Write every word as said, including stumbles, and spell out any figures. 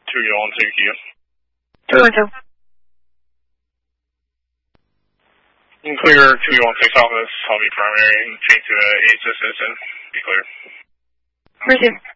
two you on two Q. two one two. Clear two you one six office, I'll be primary, change to a eight citizen, be clear. Receive.